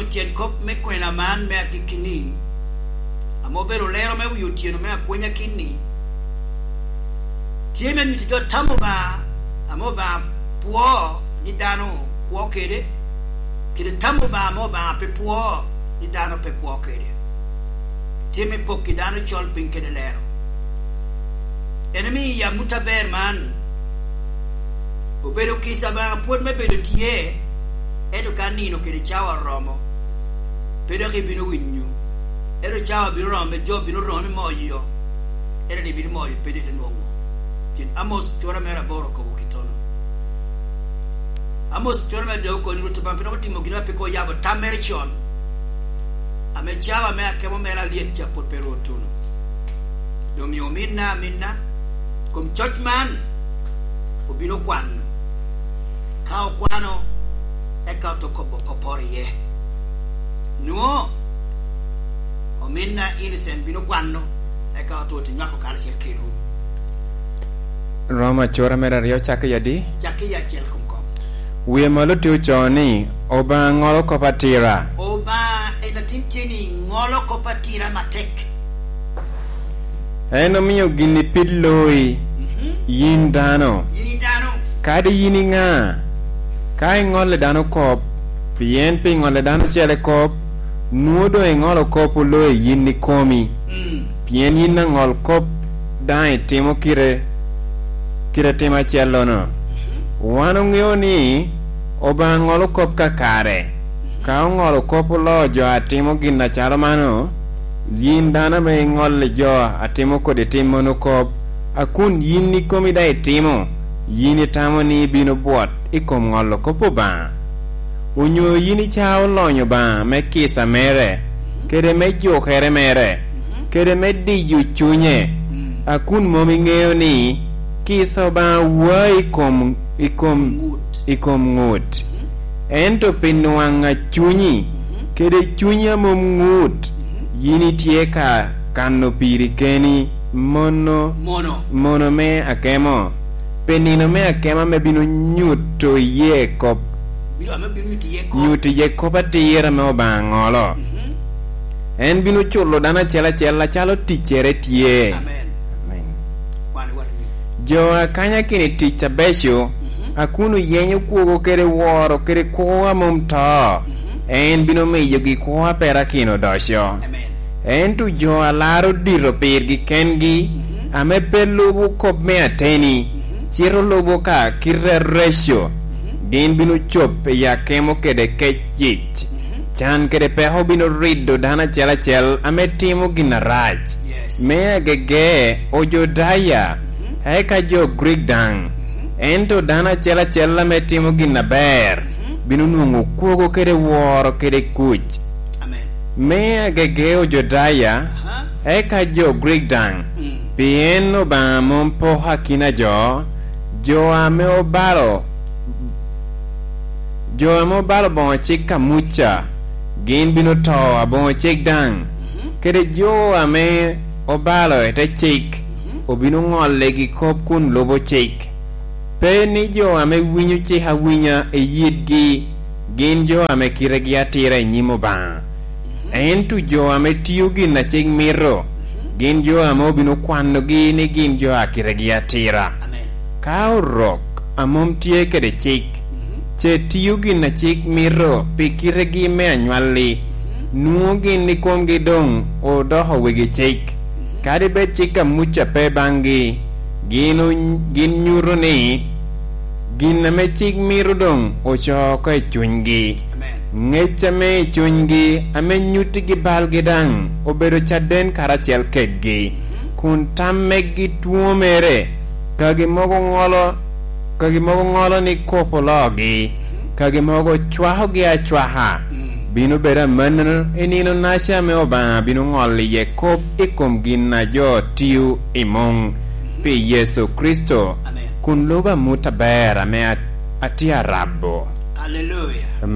utien kop me kwena man me akikini amobero lero me utien me akwenya kini tieme ni to tamoba amoba puo ni dano puo kede tamoba amoba pe puo ni dano pe puo kede tieme pokki dano chol pinkede lero enemy ya mutaber man obero kisa ba puo me bedo tie edo kanino kede chawa romo pedo ke bino winyu edo chawa bino romo jo bino romo moyo edo ni bino moyo pede tenongo kin amos chora mera boro ko kitono amos chora mera do ko ni to pampino timo gina pe ko yabo tamerchon ame chawa me akemo mera lien chapo pero tuno do mi minna kom churchman obino kwano kao kwano eka to koporiye no ominna innocent bino kwano eka to tinyako kala chekelu Roma chora mera rio chakiya chel kumkom we malutu choni oba ngolo kopatira oba ena tintini ngolo kopatira matek eno miyo gini pilloi yindano kadi yini nga kai ngole dano kop pien pi ngole dano chele kop nuodo e ngolo kop lo yini komi pien yina ngol kop dai timo kire tema chelo no wano ngeo ni oba ngolo kop kakare ka ngolo kop lo jo atimo gina chalo mano yindana me ngole jo atimo kode timo no kop akun yini komi dai timo yini tamo ni bino buot ikom ngolo kopo ba unyo yini chao lonyo ba me kisa mere kede me jokere mere kede me diju chunye akun momi ngeo ni kisa ba wa ikom ngut ento pinuanga chunyi kede chunya mom ngut yini tieka kano piri keni mono me akemo penino me akema me bino nyuto ye kop nyuto ye kop atira me obangolo en bino chulo dana chela chalo tichere tie amen jo akanya kini ticha besho akunu yenyo kuogo kere woro kere kowa mumta en bino me yogi kowa pera kino dosho en tu jo alaro diro pirgi kengi ame pelubu kop me ateni chiro lobo ka kire resho din binu chop ya kemo kede kechich chan kede peho binu rido dana chel ame timo gina raj mea gege ojo daya heka jo Greek dang ento dana chel ame timo gina ber binu nungu kuogo kede woro kede kuch mea gege ojo daya heka jo Greek dang pieno ba mompo hakina jo ame obaro bon chika mucha gin bino to abon chik dang kede jo ame obaro ete chik obino ngole gi kop kun lobo chik pe ni jo ame winyu chi hawinya e yidgi gin jo ame kiregi atira nyimo ba entu jo ame tiyo gi na chik miro gin jo ame obino kwano gi ni gin jo akiregi atira kao rock amom tie kede chik che tiyo gi na chik miro pikire gi me anywali nuogi ni kom gi dong o doho wigi chik kadi be chika mucha pe bangi gin nyuro ni gin na me chik miro dong o choko e chunygi ngecha me chunygi ame nyuti gi bal gi dang obedo chaden karachel kedgi kun tamme gi tuo mere kagi mogo ngolo ni kopologi kagi mogo chwaho gi achwaha bino beda manner enino nasha me oba bino ngoli ye kop ikom gina jo tiu imong pi Yesu Kristo kun loba mutabera me atia rabbo hallelujah.